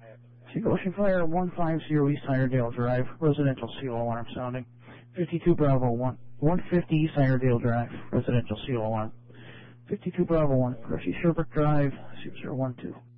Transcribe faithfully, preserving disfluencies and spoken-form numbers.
Single Ocean Fire, one five zero East Iredale Drive, residential seal alarm sounding. fifty-two Bravo one, one fifty East Iredale Drive, residential seal alarm. fifty-two Bravo one, Hershey Sherbrooke Drive, zero zero one two.